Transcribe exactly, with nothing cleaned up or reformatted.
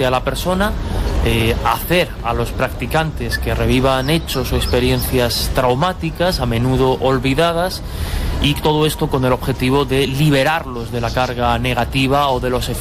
frente a la persona, eh, hacer a los practicantes que revivan hechos o experiencias traumáticas, a menudo olvidadas, y todo esto con el objetivo de liberarlos de la carga negativa o de los efectos